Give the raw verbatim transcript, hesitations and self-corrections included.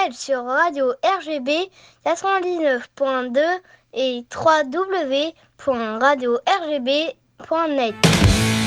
êtes sur Radio R G B quatre-vingt-dix-neuf point deux et w w w point radio r g b point net.